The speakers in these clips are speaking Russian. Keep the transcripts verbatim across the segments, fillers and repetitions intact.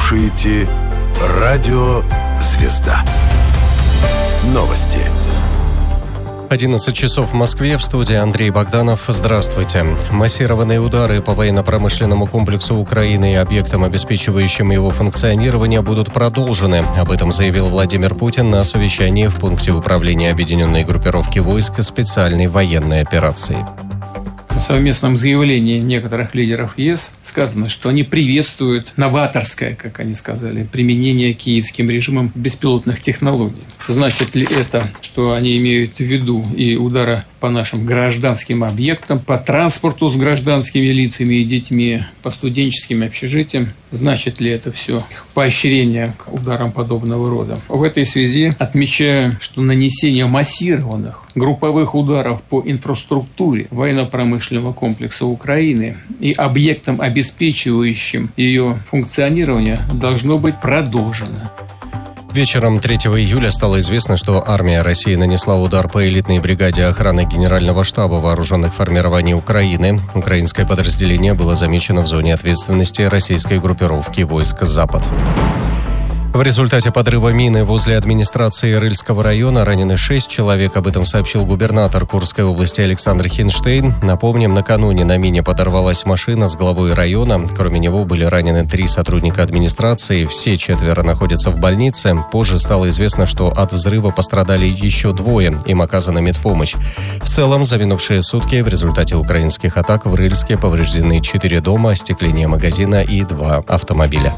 слушаете Радио «Звезда». Новости. одиннадцать часов в Москве, в студии Андрей Богданов. Здравствуйте. Массированные удары по военно-промышленному комплексу Украины и объектам, обеспечивающим его функционирование, будут продолжены. Об этом заявил Владимир Путин на совещании в пункте управления объединенной группировки войск специальной военной операции. В совместном заявлении некоторых лидеров ЕС сказано, что они приветствуют новаторское, как они сказали, применение киевским режимом беспилотных технологий. Значит ли это, что они имеют в виду и удары по нашим гражданским объектам, по транспорту с гражданскими лицами и детьми, по студенческим общежитиям? Значит ли это все поощрение к ударам подобного рода? В этой связи отмечаю, что нанесение массированных групповых ударов по инфраструктуре военно-промышленного комплекса Украины и объектам, обеспечивающим ее функционирование, должно быть продолжено. Вечером третьего июля стало известно, что армия России нанесла удар по элитной бригаде охраны Генерального штаба вооруженных формирований Украины. Украинское подразделение было замечено в зоне ответственности российской группировки войск «Запад». В результате подрыва мины возле администрации Рыльского района ранены шесть человек. Об этом сообщил губернатор Курской области Александр Хинштейн. Напомним, накануне на мине подорвалась машина с главой района. Кроме него были ранены три сотрудника администрации. Все четверо находятся в больнице. Позже стало известно, что от взрыва пострадали еще двое. Им оказана медпомощь. В целом, за минувшие сутки в результате украинских атак в Рыльске повреждены четыре дома, остекление магазина и два автомобиля.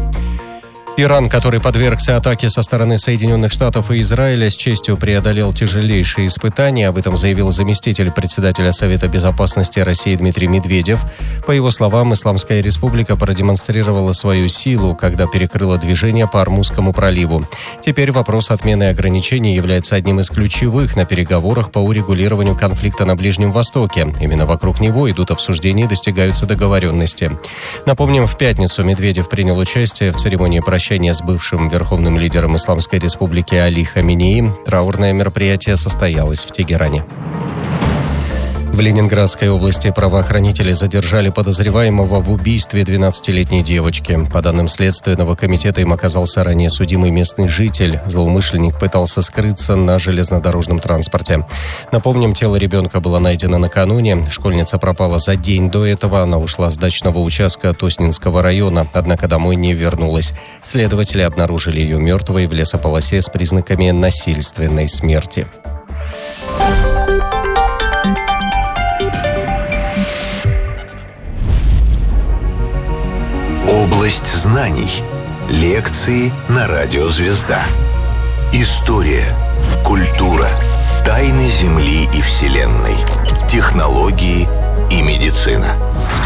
Иран, который подвергся атаке со стороны Соединенных Штатов и Израиля, с честью преодолел тяжелейшие испытания. Об этом заявил заместитель председателя Совета безопасности России Дмитрий Медведев. По его словам, Исламская Республика продемонстрировала свою силу, когда перекрыла движение по Ормузскому проливу. Теперь вопрос отмены ограничений является одним из ключевых на переговорах по урегулированию конфликта на Ближнем Востоке. Именно вокруг него идут обсуждения и достигаются договоренности. Напомним, в пятницу Медведев принял участие в церемонии прощания с бывшим верховным лидером Исламской Республики Али Хаминеи. Траурное мероприятие состоялось в Тегеране. В Ленинградской области правоохранители задержали подозреваемого в убийстве двенадцатилетней девочки. По данным Следственного комитета, им оказался ранее судимый местный житель. Злоумышленник пытался скрыться на железнодорожном транспорте. Напомним, тело ребенка было найдено накануне. Школьница пропала за день до этого. Она ушла с дачного участка Тоснинского района, однако домой не вернулась. Следователи обнаружили ее мертвой в лесополосе с признаками насильственной смерти. Область знаний. Лекции на Радио «Звезда». История, культура, тайны Земли и Вселенной, технологии и медицина.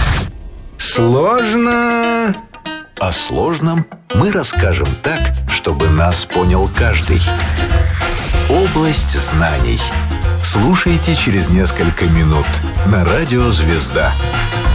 Сложно. О сложном мы расскажем так, чтобы нас понял каждый. Область знаний. Слушайте через несколько минут на Радио «Звезда».